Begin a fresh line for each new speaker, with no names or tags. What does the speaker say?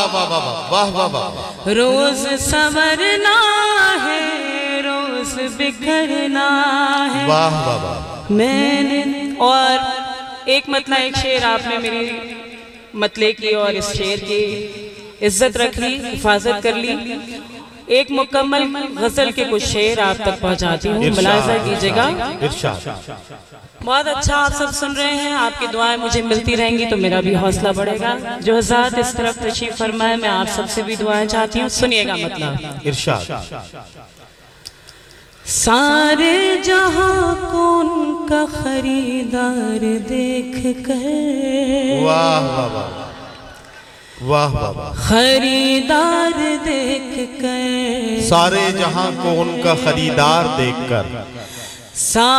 वाह वाह वाह वाह वाह।
रोज संवरना है, रोज बिखरना है।
वाह वाह वाह।
मैंने और एक मतला एक शेर आपने मेरी मतले की और इस शेर की इज्जत रख ली, हिफाजत कर ली। एक मुकम्मल गजल के कुछ शेर आप तक पहुंचाती हूँ, मुलाहिजा कीजिएगा। बहुत अच्छा आप सब सुन रहे हैं, आपकी दुआएं मुझे मिलती रहेंगी तो मेरा भी हौसला बढ़ेगा। जो हज़रात इस तरफ तशरीफ फरमाए, मैं आप सबसे भी दुआएं चाहती हूँ, सुनिएगा मतलब।
इरशाद।
सारे जहां को उनका खरीदार देख कर,
वाह वाह वाह वाह वाह वाह।
खरीदार देख कर,
सारे जहां को उनका खरीदार देखकर